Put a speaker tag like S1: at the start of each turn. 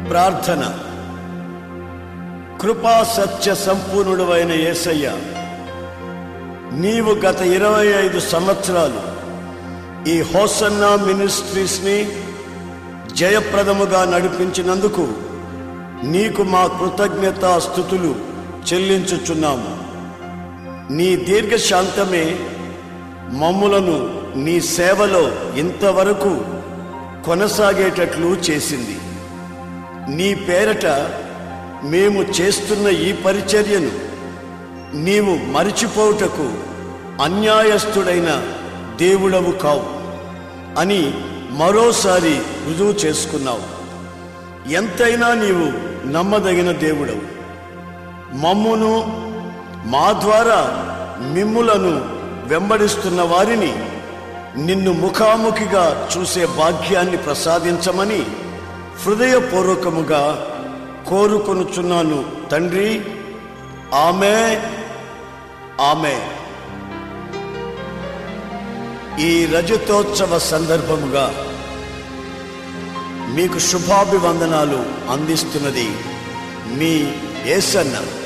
S1: ప్రార్థన. కృపా సత్య సంపూర్ణుడైన యేసయ్య, నీవు గత 25 సంవత్సరాలు ఈ హోసన్నా మినిస్ట్రీస్ ని జయప్రదముగా నడిపించినందుకు నీకు మా కృతజ్ఞతా స్తుతులు చెల్లించుచున్నాము. నీ దీర్ఘశాంతమే మమ్ములను నీ సేవలో ఇంతవరకు కొనసాగేటట్లు చేసింది. నీ పేరట మేము చేస్తున్న ఈ పరిచర్యను నీవు మరిచిపోవుటకు అన్యాయస్థుడైన దేవుడవు కావు అని మరోసారి రుజువు చేసుకున్నావు. ఎంతైనా నీవు నమ్మదగిన దేవుడవు. మమ్మును, మా ద్వారా మిమ్ములను వెంబడిస్తున్న వారిని నిన్ను ముఖాముఖిగా చూసే భాగ్యాన్ని ప్రసాదించమని హృదయపూర్వకముగా కోరుకొనుచున్నాను తండ్రి. ఆమేన్, ఆమేన్. ఈ రజతోత్సవ సందర్భముగా మీకు శుభాభివందనాలు అందిస్తున్నది మీ యేసన్న.